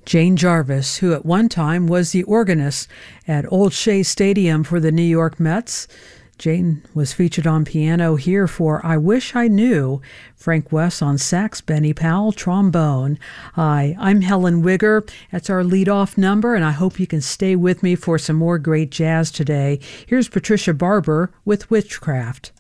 Jane Jarvis, who at one time was the organist at Old Shea Stadium for the New York Mets. Jane was featured on piano here for I Wish I Knew, Frank West on sax, Benny Powell, trombone. Hi, I'm Helen Wigger. That's our lead-off number, and I hope you can stay with me for some more great jazz today. Here's Patricia Barber with Witchcraft.